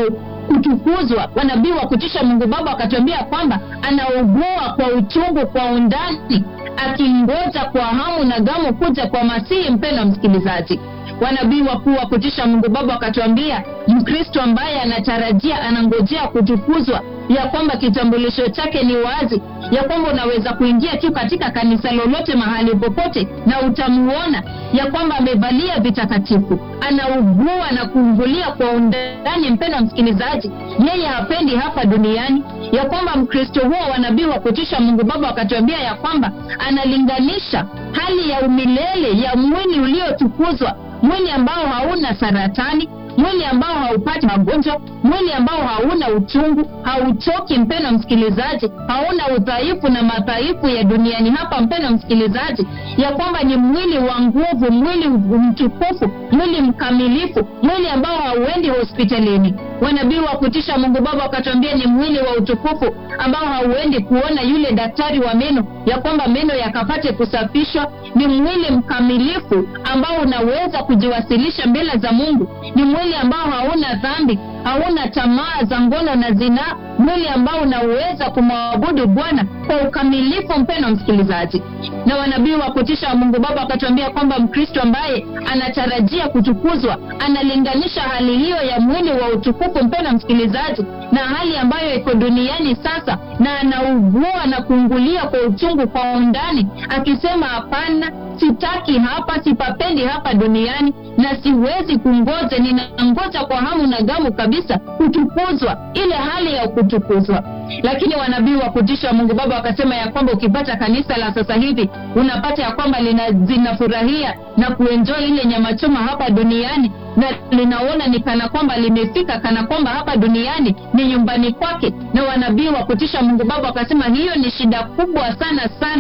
kutukuzwa, wanabii wa kutisha Mungu Baba wakatuambia kwamba anaugua kwa uchungu kwa undani, akingoja kwa hamu na gamu kuja kwa Masihi. Mpendwa msikilizaji, wanabii wakuu wa kutisha Mungu Baba wakatuambia Mkristo ambaye anatarajia, anangojea kutukuzwa, ya kwamba kitambulisho chake ni wazi, ya kwamba unaweza kuingia tu katika kanisa lolote mahali popote na utamuona ya kwamba amevalia vitakatifu, anaugua na kuungulia kwa undani. Mpendwa msikilizaji, yeye hapendi hapa duniani, ya kwamba Mkristo huo, wanabii wa kutisha Mungu Baba wakatuambia ya kwamba analinganisha hali ya umilele ya mwili uliotukuzwa, mwili ambao hauna saratani, mwili ambao haupati magonjwa, mwili ambao hauna uchungu, hauchoki, mpendwa msikilizaji, hauna udhaifu na madhaifu ya duniani hapa, mpendwa msikilizaji, ya kwamba ni mwili wa nguvu, mwili mtukufu, mwili mkamilifu, mwili ambao hauendi hospitalini. Wanabii wa kutisha Mungu Baba wakatuambia ni mwili wa utukufu ambao hauendi kuona yule daktari wa meno, ya kwamba meno yakapate kusafishwa. Ni mwili mkamilifu ambao unaweza kujiwasilisha mbele za Mungu. Ni mwili ambao hauna dhambi, hauna tamaa za ngono na zinaa, mwili ambao unaweza kumwabudu Bwana kwa ukamilifu, mpendwa msikilizaji. Na wanabii wa kutisha Mungu Baba wakatuambia kwamba Mkristo ambaye anatarajia kutukuzwa analinganisha hali hiyo ya mwili wa utukufu, mpendwa msikilizaji, na hali ambayo iko duniani sasa, na anaugua na kuungulia kwa uchungu kwa undani, akisema hapana, sitaki hapa, sipapendi hapa duniani, na siwezi kungoja, ninangoja kwa hamu na gamu kabisa kutukuzwa, ile hali ya kutukuzwa. Lakini wanabii wa kutisha Mungu Baba wakasema ya kwamba ukipata kanisa la sasa hivi, unapata ya kwamba zinafurahia na kuenjoy ile nyama choma hapa duniani, na linaona ni kana kwamba limefika, kana kwamba hapa duniani ni nyumbani kwake. Na wanabii wa kutisha Mungu Baba wakasema hiyo ni shida kubwa sana sana,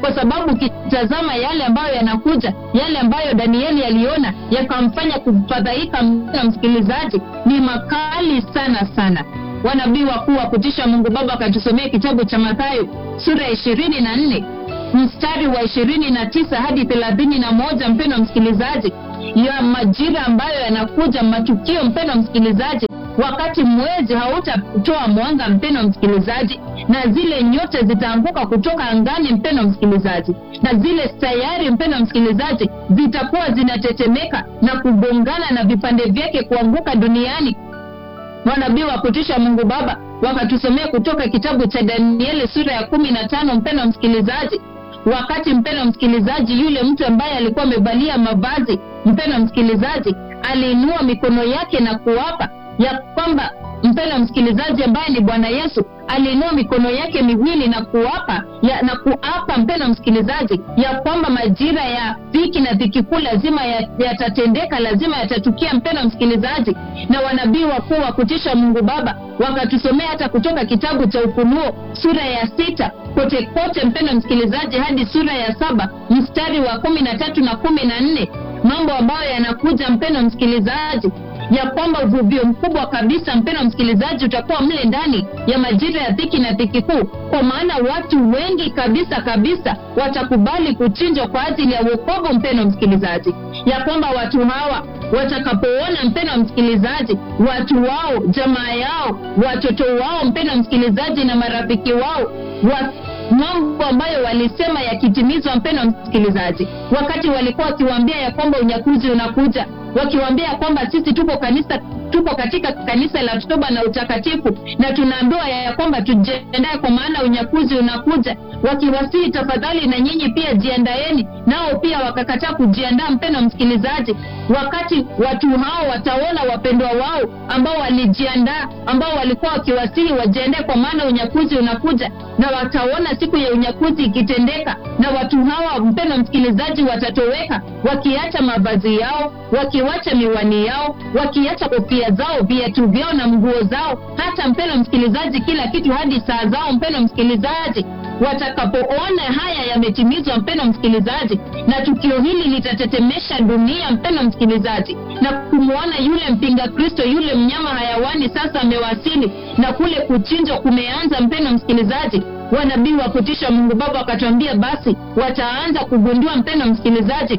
kwa sababu kitazama yale ambayo yanakuja, yale ambayo Danieli aliona yakamfanya kufadhaika. Na msikilizaji, ni makali sana sana. Wanabii wakuu wa kutisha Mungu Baba akatusomea kitabu cha Mathayo sura ya 24 mstari wa 29 hadi 31, mpendwa msikilizaji, ya majira ambayo yanakuja, matukio mpendwa msikilizaji, wakati mwezi hautatoa mwanga mpendwa msikilizaji, na zile nyota zitaanguka kutoka angani mpendwa msikilizaji, na zile sayari mpendwa msikilizaji zitakuwa zinatetemeka na kugongana na vipande vyake kuanguka duniani. Wanabii wa kutisha Mungu Baba wakatusomea kutoka kitabu cha Danieli sura ya 15 mpendwa msikilizaji, wakati mpendwa msikilizaji yule mtu ambaye alikuwa amevalia mavazi mpendwa msikilizaji aliinua mikono yake na kuapa ya kwamba, mpendwa msikilizaji, ambaye ni Bwana Yesu aliinua mikono yake miwili na kuapa mpendwa msikilizaji ya kwamba majira ya dhiki na dhiki kuu lazima yatatendeka, lazima yatatukia mpendwa msikilizaji. Na wanabii wakuu wa kutisha Mungu Baba wakatusomea hata kutoka kitabu cha Ufunuo sura ya 6 kote mpendwa msikilizaji hadi sura ya 7 mstari wa 13 na 14, mambo ambayo yanakuja mpendwa msikilizaji, ya kwamba uvuvio mkubwa kabisa mpendwa msikilizaji utakuwa mle ndani ya majira ya dhiki na dhiki kuu, kwa maana watu wengi kabisa watakubali kuchinjwa kwa ajili ya wokovu mpendwa msikilizaji, ya kwamba watu hawa watakapoona mpendwa msikilizaji watu wao, jamaa yao, watoto wao mpendwa msikilizaji na marafiki wao mambo ambayo walisema yakitimizwa mpendwa msikilizaji, wakati walikuwa wakiwaambia ya kwamba unyakuzi unakuja, wakiwaambia kwamba sisi tuko katika kanisa la toba na utakatifu na tunaambiwa ya kwamba tujiandae kwa maana unyakuzi unakuja, wakiwasihi tafadhali na nyinyi pia jiandaeni, nao pia wakakataa kujiandaa mpendwa msikilizaji. Wakati watu hao wataona wapendwa wao ambao walijiandaa, ambao walikuwa wakiwasihi wajiandae kwa maana unyakuzi unakuja, na wataona siku ya unyakuzi ikitendeka, na watu hawa mpendwa msikilizaji watatoweka, wakiacha mavazi yao, wakiacha miwani yao, wakiacha kofia zao, viatu vyao na nguo zao, hata mpendwa msikilizaji kila kitu, hadi saa zao mpendwa msikilizaji. Watakapoona haya yametimizwa mpendwa msikilizaji, na tukio hili litatetemesha dunia mpendwa msikilizaji, na kumuona yule mpinga Kristo, yule mnyama hayawani sasa amewasili, na kule kuchinjwa kumeanza mpendwa msikilizaji, wanabii wa kutisha Mungu Baba wakatuambia basi wataanza kugundua mpendwa msikilizaji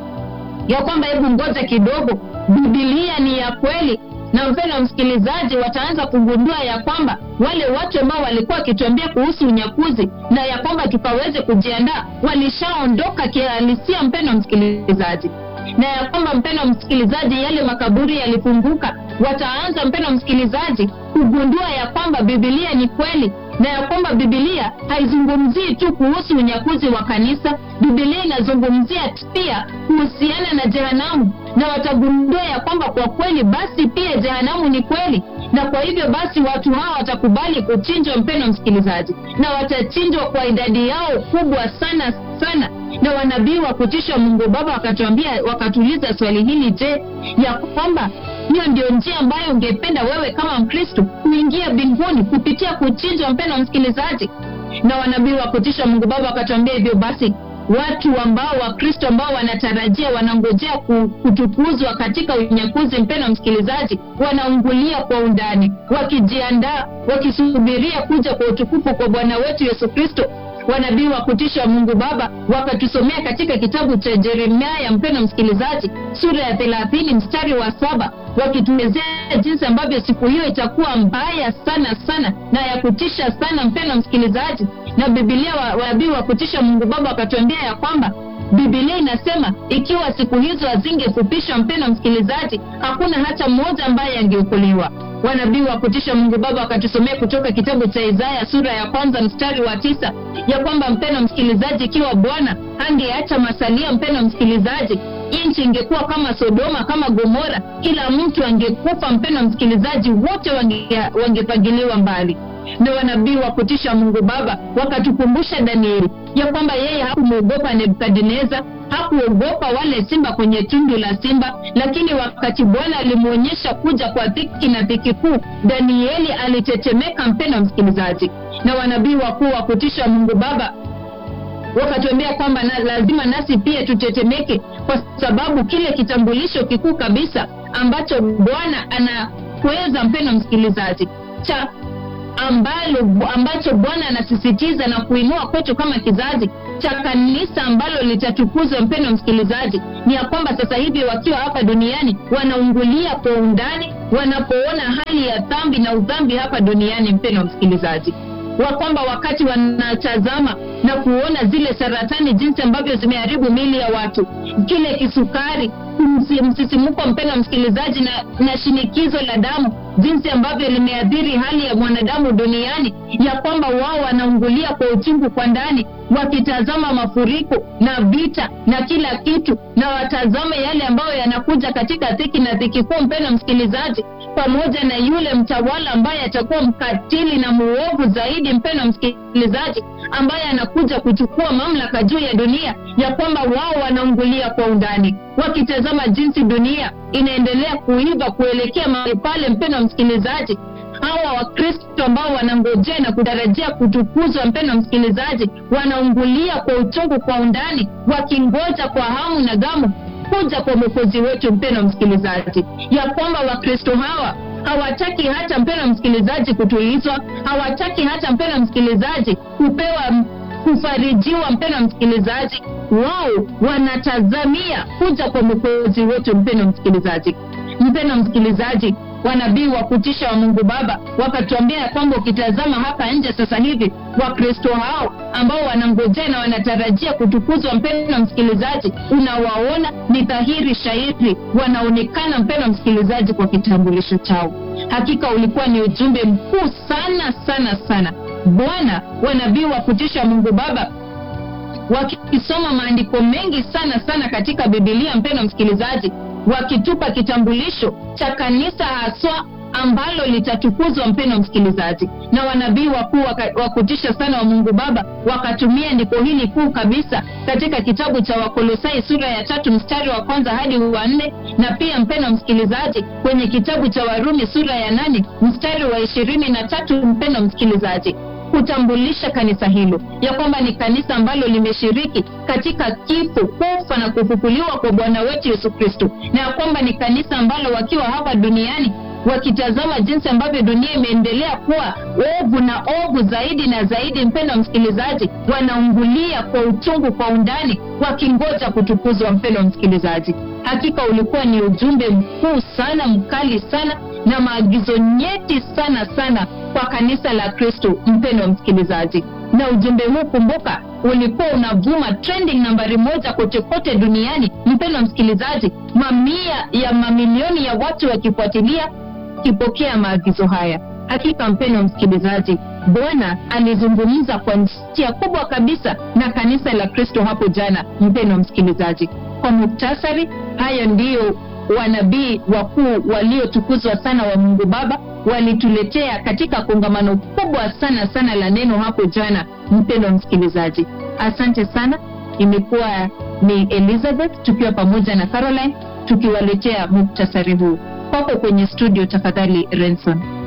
ya kwamba hebu ngoja kidogo, Biblia ni ya kweli. Na mpendwa msikilizaji, wataanza kugundua ya kwamba wale watu ambao walikuwa wakituambia kuhusu unyakuzi na ya kwamba tukaweze kujiandaa walishaondoka kihalisia mpendwa msikilizaji, na ya kwamba mpendwa msikilizaji yale makaburi yalifunguka. Wataanza mpendwa msikilizaji kugundua ya kwamba Biblia ni kweli, na ya kwamba Biblia haizungumzii tu kuhusu unyakuzi wa kanisa, Biblia inazungumzia pia kuhusiana na jehanamu, na watagundua ya kwamba kwa kweli basi pia jehanamu ni kweli, na kwa hivyo basi watu hao watakubali kuchinjwa mpendwa msikilizaji, na watachinjwa kwa idadi yao kubwa sana sana. Na wanabii wa kutisha Mungu Baba wakatuuliza swali hili, je, ya kwamba hiyo ndio njia ambayo ungependa wewe kama Mkristo kuingia mbinguni kupitia kuchinjwa mpendwa msikilizaji? Na wanabii wa kutisha Mungu Baba wakatuambia hivyo basi watu ambao wa Kristo ambao wanatarajia, wanangojea kutukuzwa katika unyakuzi mpendwa msikilizaji, wanaungulia kwa undani, wakijiandaa, wakisubiria kuja kwa utukufu kwa Bwana wetu Yesu Kristo. Wanabii wa kutisha Mungu Baba wakatusomea katika kitabu cha Yeremia mpendwa msikilizaji sura ya 30 mstari wa 7, wakituelezea jinsi ambavyo siku hiyo itakuwa mbaya sana sana na ya kutisha sana mpendwa msikilizaji. Na Biblia wanabii wa kutisha Mungu Baba wakatuambia ya kwamba Biblia inasema ikiwa siku hizo hazingefupishwa mpendwa msikilizaji, hakuna hata mmoja ambaye angeokolewa. Wanabii wa kutisha Mungu Baba wakatusomea kutoka kitabu cha Isaya sura ya 1 mstari wa 9 ya kwamba mpendwa msikilizaji, ikiwa Bwana angeacha masalia mpendwa msikilizaji, nchi ingekuwa kama Sodoma, kama Gomora, kila mtu angekufa mpendwa msikilizaji, wote wangepagiliwa mbali. Na wanabii wa kutisha Mungu Baba wakatukumbusha Danieli ya kwamba yeye hakumuogopa Nebukadneza, hakuogopa wale simba kwenye tundu la simba, lakini wakati Bwana alimuonyesha kuja kwa dhiki na dhiki kuu, Danieli alitetemeka mpendwa msikilizaji. Na wanabii wakuu wa kutisha Mungu Baba wakatuambia kwamba lazima nasi pia tutetemeke, kwa sababu kile kitambulisho kikuu kabisa ambacho Bwana anakweza, mpendwa msikilizaji, ambacho Bwana anasisitiza na kuinua kwetu kama kizazi cha kanisa ambalo litatukuzwa, mpendwa msikilizaji, ni ya kwamba sasa hivi wakiwa hapa duniani wanaungulia kwa undani wanapoona hali ya dhambi na udhambi hapa duniani, mpendwa msikilizaji, wa kwamba wakati wanatazama na kuona zile saratani jinsi ambavyo zimeharibu miili ya watu, kile kisukari, msisimuko, mpendwa msikilizaji, na shinikizo la damu jinsi ambavyo limeathiri hali ya mwanadamu duniani, ya kwamba wao wanaungulia kwa uchungu kwa ndani wakitazama mafuriko na vita na kila kitu, na watazame yale ambayo yanakuja katika dhiki na dhiki kuu, mpendwa msikilizaji, pamoja na yule mtawala ambaye atakuwa mkatili na muovu zaidi, mpendwa msikilizaji, ambaye anakuja kuchukua mamlaka juu ya dunia, ya kwamba wao wanaungulia kwa undani wakitazama jinsi dunia inaendelea kuiva kuelekea mahali pale, mpendwa msikilizaji. Hawa Wakristo ambao wanangojea na kutarajia kutukuzwa, mpendwa msikilizaji, wanaungulia kwa uchungu kwa undani wakingoja kwa hamu na gamu kuja kwa Mwokozi wetu, mpendwa msikilizaji, ya kwamba Wakristo hawa hawataki hata, mpendwa msikilizaji, kutulizwa, hawataki hata, mpendwa msikilizaji, kufarijiwa, mpendwa msikilizaji. Wao wanatazamia kuja kwa Mwokozi wetu, mpendwa msikilizaji. Mpendwa msikilizaji, wanabii wa kutisha wa Mungu Baba wakatuambia kwamba ukitazama hapa nje sasa hivi, Wakristo hao ambao wanangojea na wanatarajia kutukuzwa, mpendwa msikilizaji, unawaona ni dhahiri shahiri wanaonekana, mpendwa msikilizaji, kwa kitambulisho chao. Hakika ulikuwa ni ujumbe mkuu sana sana sana. Bwana, wanabii wa kutisha Mungu Baba wakisoma maandiko mengi sana sana katika Biblia, mpendwa msikilizaji, wakitupa kitambulisho cha kanisa haswa ambalo litatukuzwa, mpendwa msikilizaji. Na wanabii wakuu wa kutisha sana wa Mungu Baba wakatumia andiko hili kuu kabisa katika kitabu cha Wakolosai sura ya 3 mstari wa 1 hadi wa 4, na pia, mpendwa msikilizaji, kwenye kitabu cha Warumi sura ya 8 mstari wa 23, mpendwa msikilizaji, kutambulisha kanisa hilo ya kwamba ni kanisa ambalo limeshiriki katika kifo, kufa na kufufuliwa kwa Bwana wetu Yesu Kristo, na ya kwamba ni kanisa ambalo wakiwa hapa duniani wakitazama jinsi ambavyo dunia imeendelea kuwa ovu na ovu zaidi na zaidi, mpendwa msikilizaji, wanaungulia kwa uchungu kwa undani wakingoja kutukuzwa, mpendwa msikilizaji. Hakika ulikuwa ni ujumbe mkuu sana, mkali sana, na maagizo nyeti sana sana kwa kanisa la Kristo, mpendwa msikilizaji. Na ujumbe huu, kumbuka, ulikuwa unavuma trending nambari 1 kote kote duniani, mpendwa msikilizaji, mamilioni ya watu wakifuatilia, kipokea maagizo haya. Hakika, mpendwa msikilizaji, Bwana alizungumza kwa njia kubwa kabisa na kanisa la Kristo hapo jana, mpendwa msikilizaji. Kwa muktasari, hayo ndiyo wanabii wakuu waliotukuzwa sana wa Mungu Baba walituletea katika kongamano kubwa sana sana la neno hapo jana, mpendwa msikilizaji. Asante sana. Imekuwa ni Elizabeth tukiwa pamoja na Caroline tukiwaletea muktasari huu. Kwako kwenye studio, tafadhali Renson.